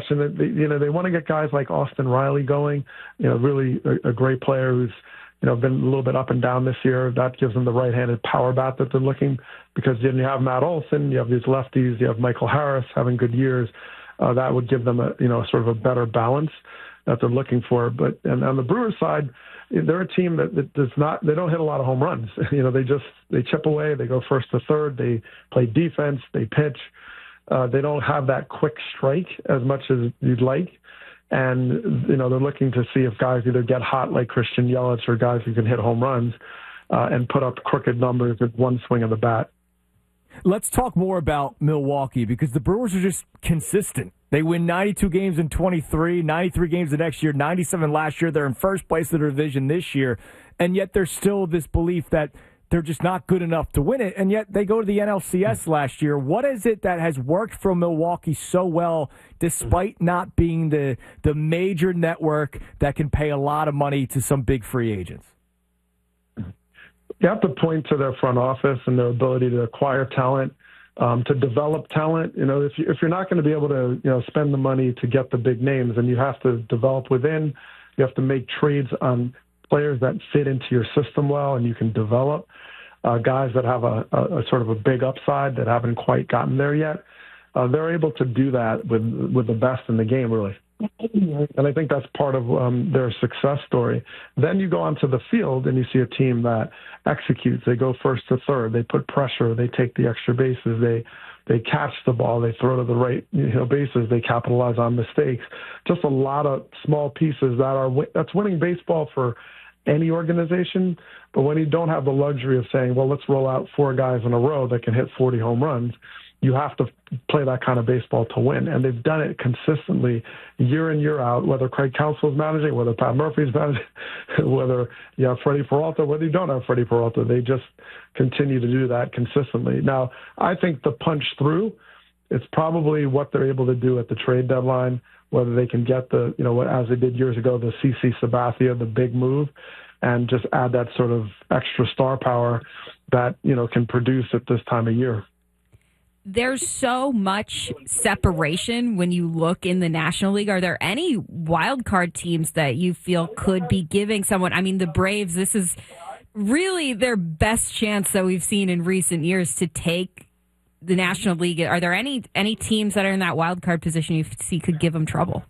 question. They want to get guys like Austin Riley going, really a great player who's, been a little bit up and down this year. That gives them the right-handed power bat that they're looking, because then you have Matt Olson, you have these lefties, you have Michael Harris having good years. That would give them sort of a better balance that they're looking for. But and on the Brewers side, they're a team that does not, they don't hit a lot of home runs. They chip away, they go first to third, they play defense, they pitch. They don't have that quick strike as much as you'd like. And, they're looking to see if guys either get hot like Christian Yelich or guys who can hit home runs and put up crooked numbers with one swing of the bat. Let's talk more about Milwaukee, because the Brewers are just consistent. They win 92 games in 23, 93 games the next year, 97 last year. They're in first place of the division this year, and yet there's still this belief that they're just not good enough to win it, and yet they go to the NLCS last year. What is it that has worked for Milwaukee so well, despite not being the major network that can pay a lot of money to some big free agents? You have to point to their front office and their ability to acquire talent, to develop talent. If you're not going to be able to, spend the money to get the big names, then you have to develop within. You have to make trades on players that fit into your system well and you can develop. Guys that have a sort of a big upside that haven't quite gotten there yet. They're able to do that with the best in the game, really. And I think that's part of their success story. Then you go onto the field and you see a team that executes. They go first to third. They put pressure. They take the extra bases. They catch the ball. They throw to the right bases. They capitalize on mistakes. Just a lot of small pieces that's winning baseball for any organization. But when you don't have the luxury of saying, well, let's roll out 4 guys in a row that can hit 40 home runs, you have to play that kind of baseball to win. And they've done it consistently year in, year out, whether Craig Counsell's managing, whether Pat Murphy's managing, whether you have Freddie Peralta, whether you don't have Freddie Peralta. They just continue to do that consistently. Now, I think the punch through, it's probably what they're able to do at the trade deadline, whether they can get as they did years ago, the CC Sabathia, the big move, and just add that sort of extra star power that, can produce at this time of year. There's so much separation when you look in the National League. Are there any wild card teams that you feel could be giving someone? I mean, the Braves, this is really their best chance that we've seen in recent years to take the National League. Are there any teams that are in that wild card position you see could give them trouble?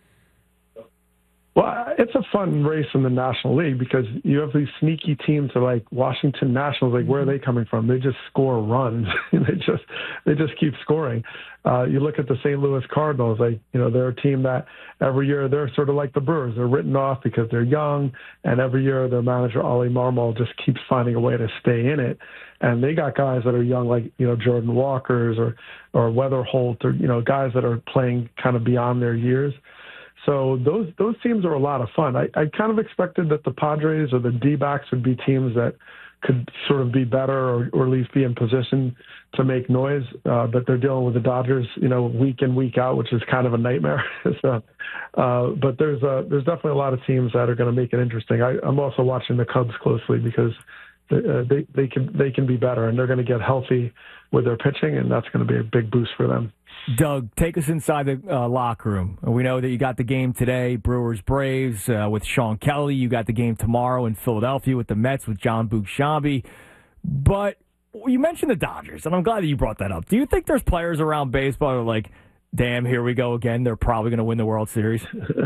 Well, it's a fun race in the National League because you have these sneaky teams like Washington Nationals. Like, where are they coming from? They just score runs. they just keep scoring. You look at the St. Louis Cardinals. They're a team that every year they're sort of like the Brewers. They're written off because they're young, and every year their manager Ollie Marmol just keeps finding a way to stay in it. And they got guys that are young, like Jordan Walkers or Weather Holt, or guys that are playing kind of beyond their years. So those teams are a lot of fun. I kind of expected that the Padres or the D-backs would be teams that could sort of be better or at least be in position to make noise, but they're dealing with the Dodgers, week in, week out, which is kind of a nightmare. But there's definitely a lot of teams that are going to make it interesting. I'm also watching the Cubs closely because they can be better, and they're going to get healthy with their pitching, and that's going to be a big boost for them. Doug, take us inside the locker room. We know that you got the game today, Brewers-Braves, with Sean Kelly. You got the game tomorrow in Philadelphia with the Mets with John Boog-Sciambi. But you mentioned the Dodgers, and I'm glad that you brought that up. Do you think there's players around baseball that are like, damn, here we go again, they're probably going to win the World Series?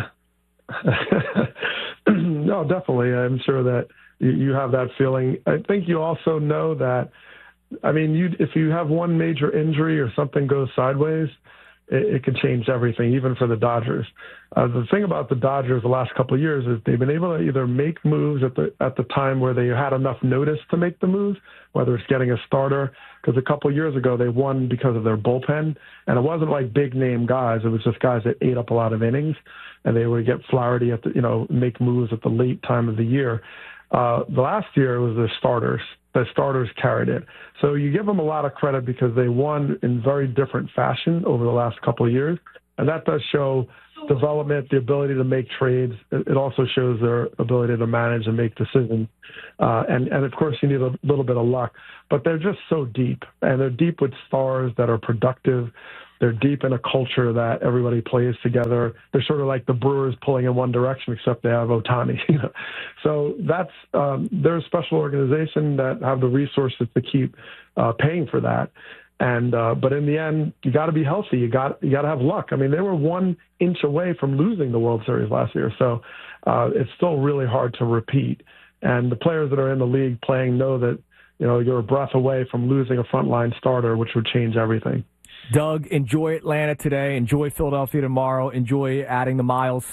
No, definitely. I'm sure that you have that feeling. I think you also know that, if you have one major injury or something goes sideways, it could change everything, even for the Dodgers. The thing about the Dodgers the last couple of years is they've been able to either make moves at the time where they had enough notice to make the moves, whether it's getting a starter, because a couple of years ago they won because of their bullpen, and it wasn't like big name guys. It was just guys that ate up a lot of innings, and they would get Flaherty make moves at the late time of the year. The last year it was their starters. The starters carried it. So you give them a lot of credit because they won in very different fashion over the last couple of years. And that does show development, the ability to make trades. It also shows their ability to manage and make decisions. And of course, you need a little bit of luck. But they're just so deep. And they're deep with stars that are productive. They're deep in a culture that everybody plays together. They're sort of like the Brewers pulling in one direction, except they have Ohtani. So that's they're a special organization that have the resources to keep paying for that. And but in the end, you got to be healthy. You got to have luck. I mean, they were 1 inch away from losing the World Series last year, so it's still really hard to repeat. And the players that are in the league playing know that you're a breath away from losing a frontline starter, which would change everything. Doug, enjoy Atlanta today. Enjoy Philadelphia tomorrow. Enjoy adding the miles,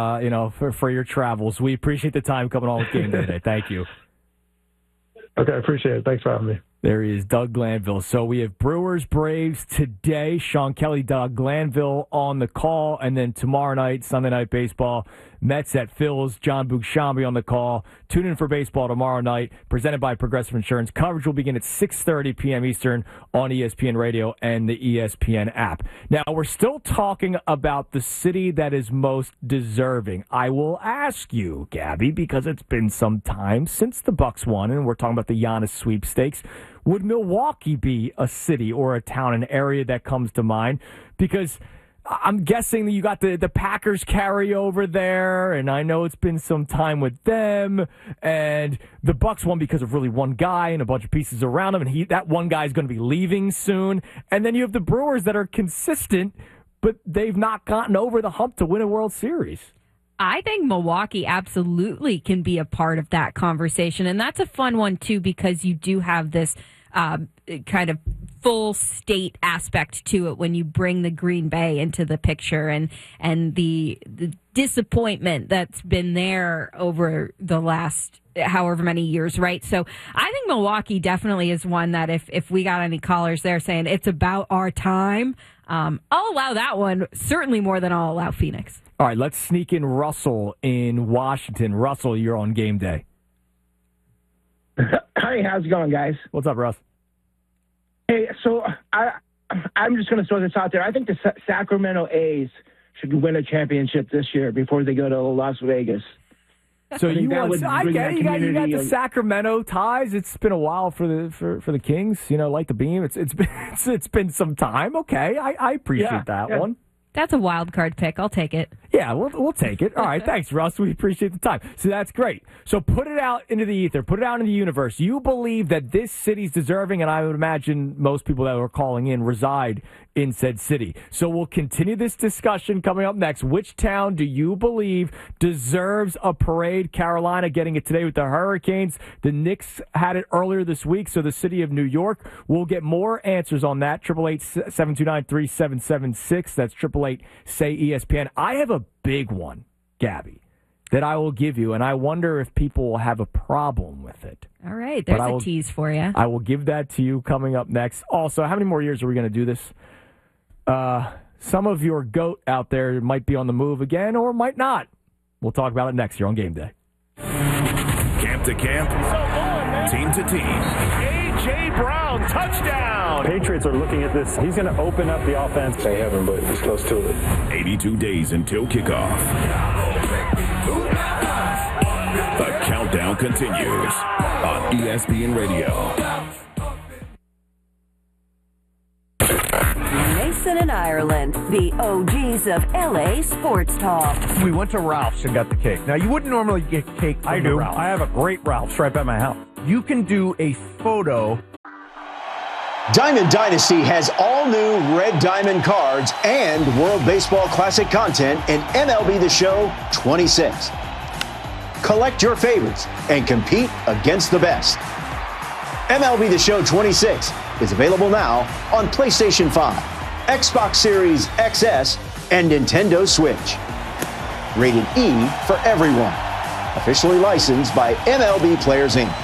for your travels. We appreciate the time coming on with Game Day today. Thank you. Okay, I appreciate it. Thanks for having me. There he is, Doug Glanville. So we have Brewers, Braves today. Sean Kelly, Doug Glanville on the call. And then tomorrow night, Sunday Night Baseball, Mets at Phil's, John Buchambi on the call. Tune in for baseball tomorrow night, presented by Progressive Insurance. Coverage will begin at 6:30 p.m. Eastern on ESPN Radio and the ESPN app. Now, we're still talking about the city that is most deserving. I will ask you, Gabby, because it's been some time since the Bucks won, and we're talking about the Giannis sweepstakes. Would Milwaukee be a city or a town, an area that comes to mind? Because I'm guessing that you got the Packers carryover there, and I know it's been some time with them, and the Bucks won because of really one guy and a bunch of pieces around him, and that one guy is going to be leaving soon. And then you have the Brewers that are consistent, but they've not gotten over the hump to win a World Series. I think Milwaukee absolutely can be a part of that conversation, and that's a fun one, too, because you do have this kind of full state aspect to it when you bring the Green Bay into the picture, and the disappointment that's been there over the last however many years, right? So I think Milwaukee definitely is one that if we got any callers there saying it's about our time, I'll allow that one certainly more than I'll allow Phoenix. All right, let's sneak in Russell in Washington. Russell, you're on Game Day. Hi, how's it going, guys? What's up, Russ? Hey, so I'm just going to throw this out there. I think the Sacramento A's should win a championship this year before they go to Las Vegas. So I get it. You got the Sacramento ties. It's been a while for the Kings. Like the beam. It's been some time. Okay, I appreciate that one. That's a wild card pick. I'll take it. Yeah, we'll take it. All right, thanks, Russ. We appreciate the time. So that's great. So put it out into the ether. Put it out into the universe. You believe that this city's deserving, and I would imagine most people that are calling in reside in said city. So we'll continue this discussion coming up next. Which town do you believe deserves a parade? Carolina getting it today with the Hurricanes. The Knicks had it earlier this week, so the city of New York. We'll get more answers on that. 888-729-3776. That's 888-SAY-ESPN. I have a big one, Gabby, that I will give you, and I wonder if people will have a problem with it. All right, there's a tease for you. I will give that to you coming up next. Also, how many more years are we going to do this? Some of your GOAT out there might be on the move again or might not. We'll talk about it next year on Game Day. Camp to camp, team to team. A.J. Brown, touchdown! Patriots are looking at this. He's going to open up the offense. They haven't, but it's close to it. 82 days until kickoff. The countdown continues on ESPN Radio. Mason and Ireland, the OGs of LA sports talk. We went to Ralph's and got the cake. Now, you wouldn't normally get cake from I do. Ralph's. I have a great Ralph's right by my house. You can do a photo. Diamond Dynasty has all new Red Diamond cards and World Baseball Classic content in MLB The Show 26. Collect your favorites and compete against the best. MLB The Show 26 is available now on PlayStation 5, Xbox Series XS, and Nintendo Switch. Rated E for everyone. Officially licensed by MLB Players Inc.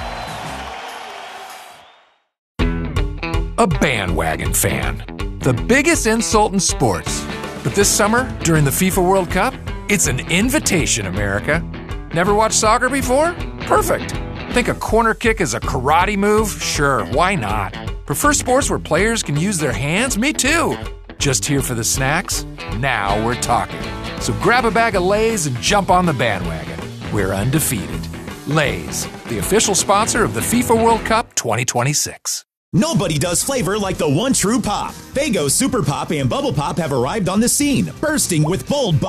A bandwagon fan. The biggest insult in sports. But this summer, during the FIFA World Cup, it's an invitation, America. Never watched soccer before? Perfect. Think a corner kick is a karate move? Sure, why not? Prefer sports where players can use their hands? Me too. Just here for the snacks? Now we're talking. So grab a bag of Lay's and jump on the bandwagon. We're undefeated. Lay's, the official sponsor of the FIFA World Cup 2026. Nobody does flavor like the one true Pop. Faygo Super Pop and Bubble Pop have arrived on the scene, bursting with bold